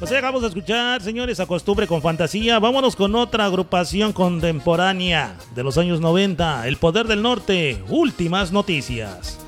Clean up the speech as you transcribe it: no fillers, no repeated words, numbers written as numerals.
Pues acabamos de escuchar, señores, A Costumbre con Fantasía. Vámonos con otra agrupación contemporánea de los años 90, El Poder del Norte, Últimas Noticias.